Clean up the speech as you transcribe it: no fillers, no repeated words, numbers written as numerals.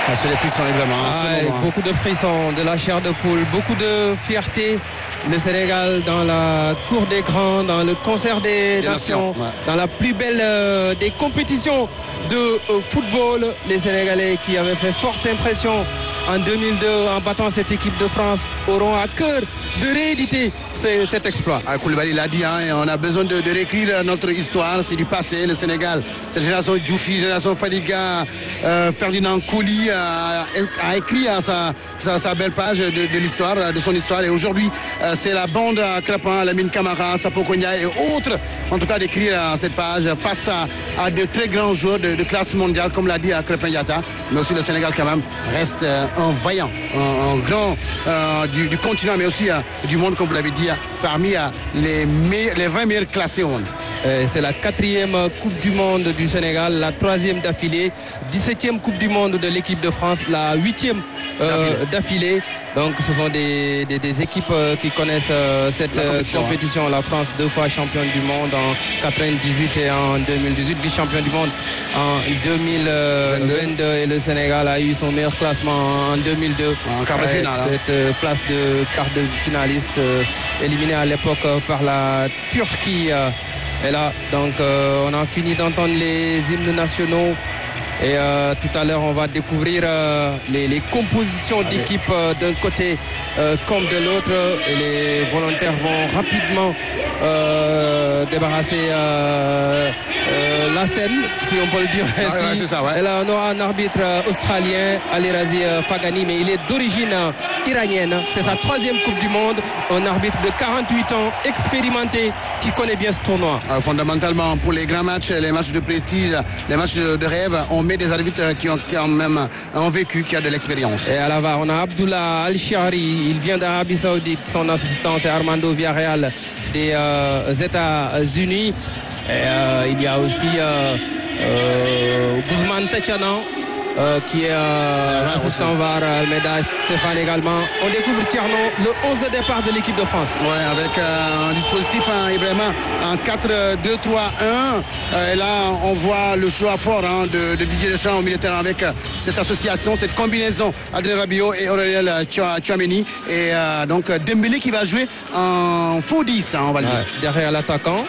C'est des frissons, vraiment. Beaucoup de frissons, de la chair de poule, beaucoup de fierté. Le Sénégal dans la cour des grands, dans le concert des nations, dans la plus belle des compétitions de football. Les Sénégalais qui avaient fait forte impression en 2002 en battant cette équipe de France auront à cœur de rééditer cet exploit. Koulibaly l'a dit, et on a besoin de réécrire notre histoire, c'est du passé. Le Sénégal, cette génération Djoufi, génération Fadiga, Ferdinand Coly a écrit à sa belle page de l'histoire, de son histoire. Et aujourd'hui, c'est la bande Crépin, Lamine Camara, Sapoko Konya et autres, en tout cas d'écrire cette page face à de très grands joueurs de classe mondiale, comme l'a dit Crépin Diatta. Mais aussi le Sénégal quand même reste un vaillant, un grand du continent, mais aussi du monde, comme vous l'avez dit, parmi les 20 meilleurs classés au monde. C'est la 4e Coupe du Monde du Sénégal, la 3e d'affilée, 17e Coupe du Monde de l'équipe de France, la 8e d'affilée. Donc ce sont des équipes qui connaissent cette compétition. La France 2 fois championne du monde en 98 et en 2018, vice-champion du monde en 2022 et le Sénégal a eu son meilleur classement en 2002. En quart de finale. Cette place de quart de finaliste éliminée à l'époque par la Turquie. Et là, donc, on a fini d'entendre les hymnes nationaux. Et tout à l'heure, on va découvrir les compositions d'équipe d'un côté comme de l'autre. Et les volontaires vont rapidement débarrasser la scène, si on peut le dire ainsi. Et là, on aura un arbitre australien, Ali Razi Fagani, mais il est d'origine iranienne. C'est sa 3e Coupe du Monde. Un arbitre de 48 ans, expérimenté, qui connaît bien ce tournoi. Fondamentalement, pour les grands matchs, les matchs de prestige, les matchs de rêve, on met des arbitres qui ont quand même vécu, qui ont de l'expérience. Et à la VAR, on a Abdullah Al-Shari, il vient d'Arabie Saoudite. Son assistant, c'est Armando Villarreal des États-Unis. Et il y a aussi Guzman Tachana, qui est assistant VAR, Almeida, Stéphane également. On découvre Tierno, le 11 de départ de l'équipe de France. Ouais, avec un dispositif Ibrahima en 4-2-3-1. Et là, on voit le choix fort de Didier Deschamps au milieu de terrain avec cette association, cette combinaison Adrien Rabiot et Aurélien Tchouameni. Et donc Dembélé qui va jouer en faux 10, on va le dire. Derrière l'attaquant.